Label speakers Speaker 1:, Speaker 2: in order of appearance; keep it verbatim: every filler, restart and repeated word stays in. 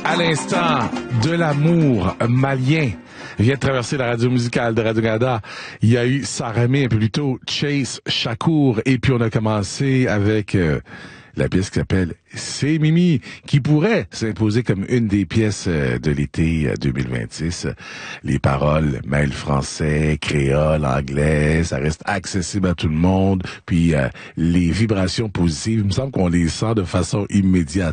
Speaker 1: À l'instant, de l'amour malien vient de traverser la radio musicale de Radio-Canada. Il y a eu Saramé un peu plus tôt, Chase Shakur, et puis on a commencé avec euh, la pièce qui s'appelle C'est Mimi, qui pourrait s'imposer comme une des pièces euh, de l'été deux mille vingt-six. Les paroles mêlent français, créole, anglais, ça reste accessible à tout le monde. Puis euh, les vibrations positives, il me semble qu'on les sent de façon immédiate.